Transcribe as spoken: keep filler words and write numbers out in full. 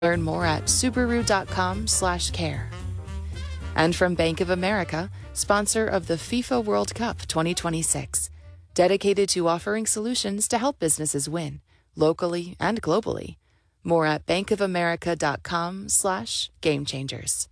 Learn more at Subaru.com slash care. And from Bank of America, sponsor of the FIFA World Cup twenty twenty-six, dedicated to offering solutions to help businesses win, locally and globally. More at bankofamerica.com slash game changers.